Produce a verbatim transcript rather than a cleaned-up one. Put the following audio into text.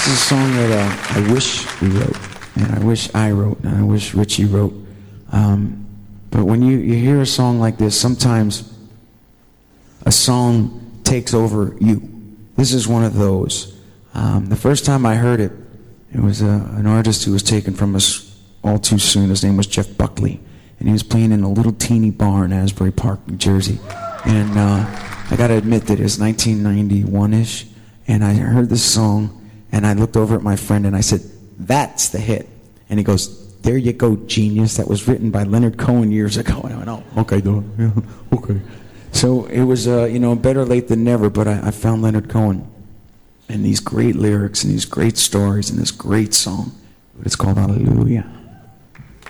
This is a song that uh, I wish we wrote, and I wish I wrote, and I wish Richie wrote. Um, but when you, you hear a song like this, sometimes a song takes over you. This is one of those. Um, the first time I heard it, it was uh, an artist who was taken from us all too soon. His name was Jeff Buckley, and he was playing in a little teeny bar in Asbury Park, New Jersey. And uh, I got to admit that it was nineteen ninety-one-ish, and I heard this song, and I looked over at my friend and I said, "That's the hit." And he goes, "There you go, genius. That was written by Leonard Cohen years ago." And I went, "Oh, okay, Don. Yeah, okay." So it was, uh, you know, better late than never, but I, I found Leonard Cohen and these great lyrics and these great stories and this great song. It's called Hallelujah.